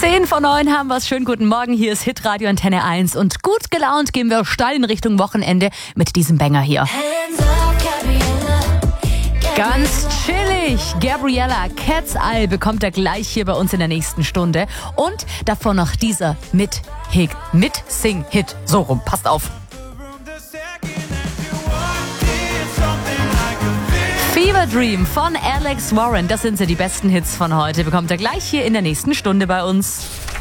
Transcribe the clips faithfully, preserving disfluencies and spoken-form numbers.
zehn vor neun haben wir es. Schönen guten Morgen. Hier ist Hitradio Antenne eins. Und gut gelaunt gehen wir steil in Richtung Wochenende mit diesem Banger hier. Ganz chillig. Gabriella, Cat's Eye bekommt er gleich hier bei uns in der nächsten Stunde. Und davor noch dieser Mit-Hit, Mit-Sing-Hit. So rum, passt auf. Fever Dream von Alex Warren. Das sind so die besten Hits von heute. Bekommt er gleich hier in der nächsten Stunde bei uns.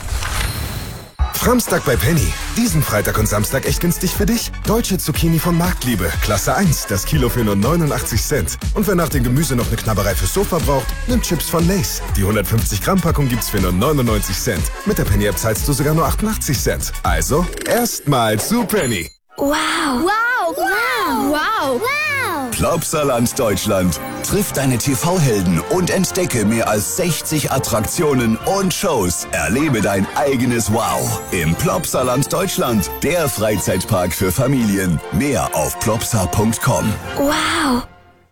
Framstag bei Penny. Diesen Freitag und Samstag echt günstig für dich. Deutsche Zucchini von Marktliebe. Klasse eins. Das Kilo für nur neunundachtzig Cent. Und wer nach dem Gemüse noch eine Knabberei fürs Sofa braucht, nimmt Chips von Lay's. Die hundertfünfzig Gramm Packung gibt's für nur neunundneunzig Cent. Mit der Penny App zahlst du sogar nur achtundachtzig Cent. Also, erstmal zu Penny. Wow. Wow. Wow. Wow. Wow. Plopsaland Deutschland. Triff deine T V-Helden und entdecke mehr als sechzig Attraktionen und Shows. Erlebe dein eigenes Wow im Plopsaland Deutschland. Der Freizeitpark für Familien. Mehr auf plopsa punkt com. Wow.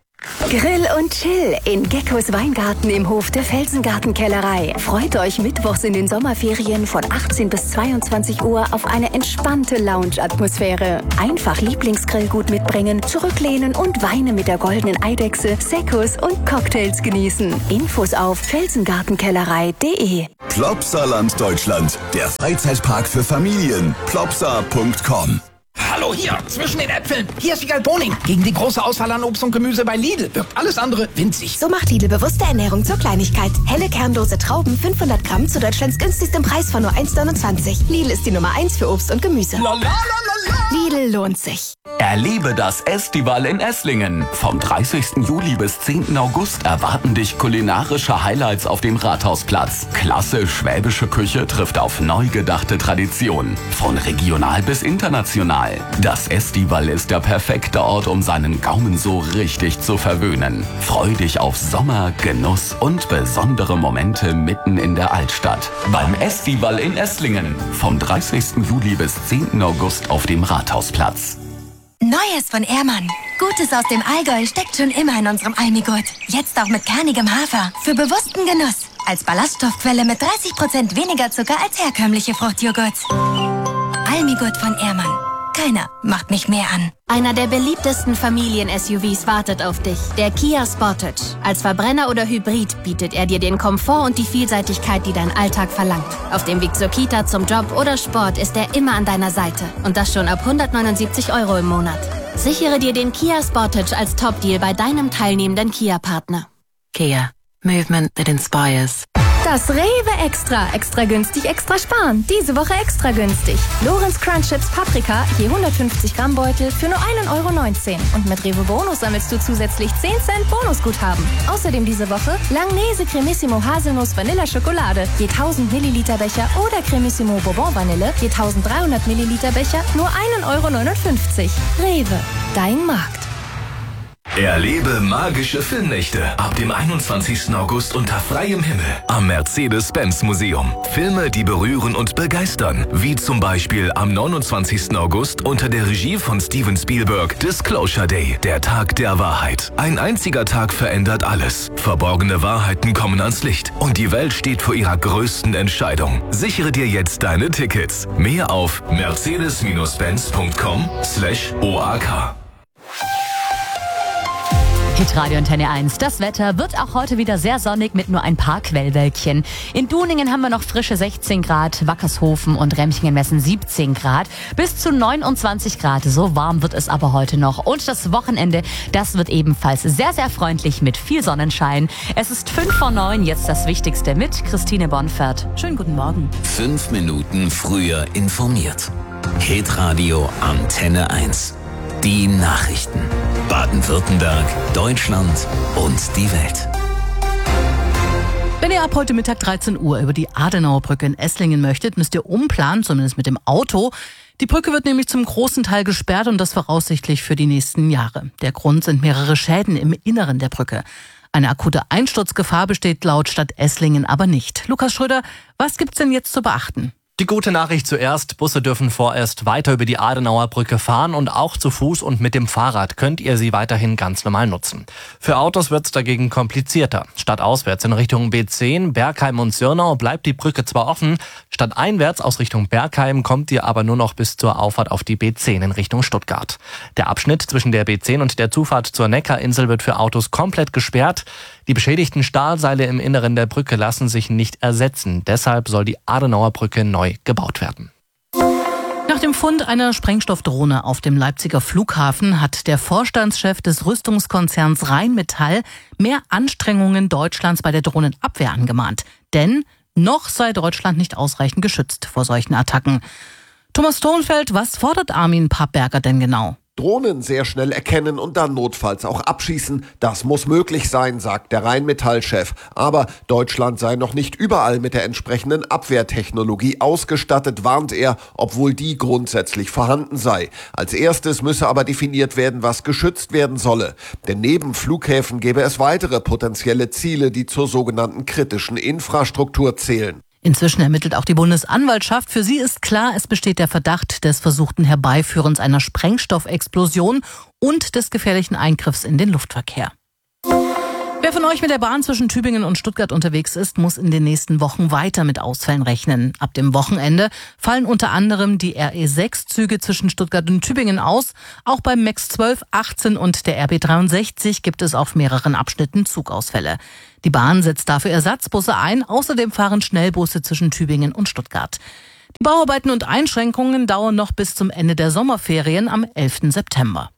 Grill und Chill in Geckos Weingarten im Hof der Felsengartenkellerei. Freut euch mittwochs in den Sommerferien von achtzehn bis zweiundzwanzig Uhr auf eine entspannte Lounge-Atmosphäre. Einfach Lieblingsgrillgut mitbringen, zurücklehnen und Weine mit der goldenen Eidechse, Seccos und Cocktails genießen. Infos auf felsengartenkellerei punkt de. Plopsaland Deutschland. Der Freizeitpark für Familien. plopsa punkt com. Hallo hier, zwischen den Äpfeln. Hier ist Wiegald Boning. Gegen die große Auswahl an Obst und Gemüse bei Lidl wirkt alles andere winzig. So macht Lidl bewusste Ernährung zur Kleinigkeit. Helle kernlose Trauben, fünfhundert Gramm zu Deutschlands günstigstem Preis von nur eins neunundzwanzig. Lidl ist die Nummer eins für Obst und Gemüse. La, la, la, la, la. Lidl lohnt sich. Erlebe das Estival in Esslingen. Vom dreißigsten Juli bis zehnten August erwarten dich kulinarische Highlights auf dem Rathausplatz. Klasse schwäbische Küche trifft auf neu gedachte Tradition. Von regional bis international. Das Estival ist der perfekte Ort, um seinen Gaumen so richtig zu verwöhnen. Freu dich auf Sommer, Genuss und besondere Momente mitten in der Altstadt. Beim Estival in Esslingen. Vom dreißigsten Juli bis zehnten August auf dem Rathausplatz. Neues von Ehrmann. Gutes aus dem Allgäu steckt schon immer in unserem Almigurt. Jetzt auch mit kernigem Hafer. Für bewussten Genuss. Als Ballaststoffquelle mit dreißig Prozent weniger Zucker als herkömmliche Fruchtjoghurts. Almigurt von Ehrmann. Keiner macht mich mehr an. Einer der beliebtesten Familien-S U Vs wartet auf dich. Der Kia Sportage. Als Verbrenner oder Hybrid bietet er dir den Komfort und die Vielseitigkeit, die dein Alltag verlangt. Auf dem Weg zur Kita, zum Job oder Sport ist er immer an deiner Seite. Und das schon ab hundertneunundsiebzig Euro im Monat. Sichere dir den Kia Sportage als Top-Deal bei deinem teilnehmenden Kia-Partner. Kia. Movement that inspires. Das Rewe Extra. Extra günstig, extra sparen. Diese Woche extra günstig. Lorenz Crunch Chips Paprika, je hundertfünfzig Gramm Beutel für nur ein Euro neunzehn. Und mit Rewe Bonus sammelst du zusätzlich zehn Cent Bonusguthaben. Außerdem diese Woche Langnese Cremissimo Haselnuss Vanilla Schokolade, je tausend Milliliter Becher oder Cremissimo Bourbon Vanille, je eintausenddreihundert Milliliter Becher, nur ein Euro neunundfünfzig. Rewe, dein Markt. Erlebe magische Filmnächte ab dem einundzwanzigsten August unter freiem Himmel am Mercedes-Benz-Museum. Filme, die berühren und begeistern, wie zum Beispiel am neunundzwanzigsten August unter der Regie von Steven Spielberg Disclosure Day, der Tag der Wahrheit. Ein einziger Tag verändert alles. Verborgene Wahrheiten kommen ans Licht und die Welt steht vor ihrer größten Entscheidung. Sichere dir jetzt deine Tickets. Mehr auf mercedes benz punkt com slash O A K. Hitradio Antenne eins. Das Wetter wird auch heute wieder sehr sonnig mit nur ein paar Quellwölkchen. In Duningen haben wir noch frische sechzehn Grad, Wackershofen und Remchingen messen siebzehn Grad. Bis zu neunundzwanzig Grad. So warm wird es aber heute noch. Und das Wochenende, das wird ebenfalls sehr, sehr freundlich mit viel Sonnenschein. Es ist fünf vor neun, jetzt das Wichtigste mit Christine Bonfert. Schönen guten Morgen. Fünf Minuten früher informiert. Hitradio Antenne eins. Die Nachrichten. Baden-Württemberg, Deutschland und die Welt. Wenn ihr ab heute Mittag dreizehn Uhr über die Adenauerbrücke in Esslingen möchtet, müsst ihr umplanen, zumindest mit dem Auto. Die Brücke wird nämlich zum großen Teil gesperrt und das voraussichtlich für die nächsten Jahre. Der Grund sind mehrere Schäden im Inneren der Brücke. Eine akute Einsturzgefahr besteht laut Stadt Esslingen aber nicht. Lukas Schröder, was gibt's denn jetzt zu beachten? Die gute Nachricht zuerst, Busse dürfen vorerst weiter über die Adenauer Brücke fahren und auch zu Fuß und mit dem Fahrrad könnt ihr sie weiterhin ganz normal nutzen. Für Autos wird's dagegen komplizierter. Stadtauswärts in Richtung B zehn, Bergheim und Sirnau bleibt die Brücke zwar offen, stadteinwärts aus Richtung Bergheim kommt ihr aber nur noch bis zur Auffahrt auf die B zehn in Richtung Stuttgart. Der Abschnitt zwischen der B zehn und der Zufahrt zur Neckarinsel wird für Autos komplett gesperrt. Die beschädigten Stahlseile im Inneren der Brücke lassen sich nicht ersetzen. Deshalb soll die Adenauer Brücke neu gebaut werden. Nach dem Fund einer Sprengstoffdrohne auf dem Leipziger Flughafen hat der Vorstandschef des Rüstungskonzerns Rheinmetall mehr Anstrengungen Deutschlands bei der Drohnenabwehr angemahnt. Denn noch sei Deutschland nicht ausreichend geschützt vor solchen Attacken. Thomas Thonfeld, was fordert Armin Pappberger denn genau? Drohnen sehr schnell erkennen und dann notfalls auch abschießen, das muss möglich sein, sagt der Rheinmetall-Chef. Aber Deutschland sei noch nicht überall mit der entsprechenden Abwehrtechnologie ausgestattet, warnt er, obwohl die grundsätzlich vorhanden sei. Als erstes müsse aber definiert werden, was geschützt werden solle. Denn neben Flughäfen gäbe es weitere potenzielle Ziele, die zur sogenannten kritischen Infrastruktur zählen. Inzwischen ermittelt auch die Bundesanwaltschaft. Für sie ist klar, es besteht der Verdacht des versuchten Herbeiführens einer Sprengstoffexplosion und des gefährlichen Eingriffs in den Luftverkehr. Wer von euch mit der Bahn zwischen Tübingen und Stuttgart unterwegs ist, muss in den nächsten Wochen weiter mit Ausfällen rechnen. Ab dem Wochenende fallen unter anderem die R E sechs Züge zwischen Stuttgart und Tübingen aus. Auch beim Max zwölf, achtzehn und der R B dreiundsechzig gibt es auf mehreren Abschnitten Zugausfälle. Die Bahn setzt dafür Ersatzbusse ein. Außerdem fahren Schnellbusse zwischen Tübingen und Stuttgart. Die Bauarbeiten und Einschränkungen dauern noch bis zum Ende der Sommerferien am elften September.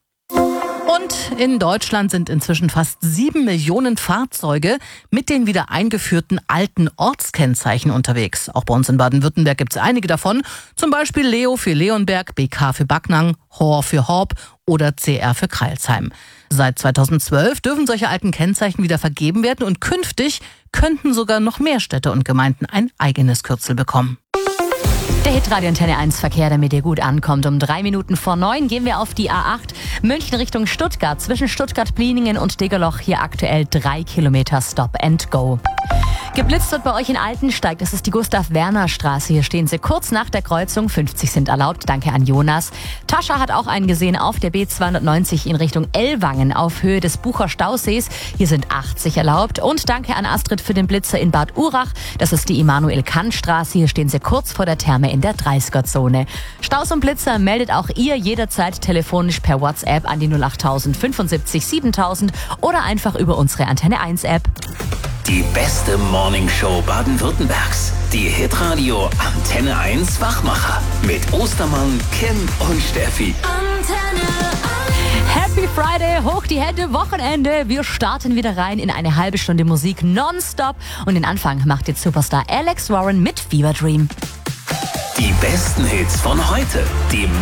Und in Deutschland sind inzwischen fast sieben Millionen Fahrzeuge mit den wieder eingeführten alten Ortskennzeichen unterwegs. Auch bei uns in Baden-Württemberg gibt es einige davon. Zum Beispiel Leo für Leonberg, B K für Backnang, Hor für Horb oder C R für Crailsheim. Seit zweitausendzwölf dürfen solche alten Kennzeichen wieder vergeben werden und künftig könnten sogar noch mehr Städte und Gemeinden ein eigenes Kürzel bekommen. Der Hitradio Antenne eins Verkehr, damit ihr gut ankommt. Um drei Minuten vor neun gehen wir auf die A acht München Richtung Stuttgart. Zwischen Stuttgart-Pliningen und Degerloch hier aktuell drei Kilometer Stop and Go. Geblitzt wird bei euch in Altensteig. Das ist die Gustav-Werner-Straße. Hier stehen sie kurz nach der Kreuzung. fünfzig sind erlaubt. Danke an Jonas. Tascha hat auch einen gesehen auf der B zweihundertneunzig in Richtung Ellwangen auf Höhe des Bucher Stausees. Hier sind achtzig erlaubt. Und danke an Astrid für den Blitzer in Bad Urach. Das ist die Immanuel-Kant-Straße. Hier stehen sie kurz vor der Therme in der dreißiger-Zone. Staus und Blitzer meldet auch ihr jederzeit telefonisch per WhatsApp an die null acht null fünfundsiebzig siebentausend oder einfach über unsere Antenne eins App. Die beste Morningshow Baden-Württembergs. Die Hitradio Antenne eins Wachmacher. Mit Ostermann, Kim und Steffi. Antenne eins. Happy Friday, hoch die Hände, Wochenende. Wir starten wieder rein in eine halbe Stunde Musik nonstop. Und den Anfang macht jetzt Superstar Alex Warren mit Fever Dream. Die besten Hits von heute. Die